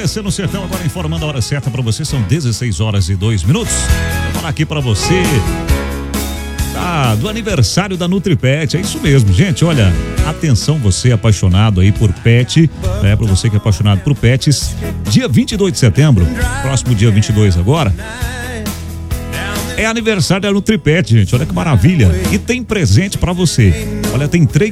Amanhecer no Sertão, agora informando a hora certa pra você, são 16h02. Vou falar aqui pra você do aniversário da NutriPet, é isso mesmo, gente, olha, atenção você apaixonado aí por pet, né, pra você que é apaixonado por pets, dia 22 de setembro, próximo dia 22 agora, é aniversário da NutriPet, gente, olha que maravilha, e tem presente pra você, olha, tem 3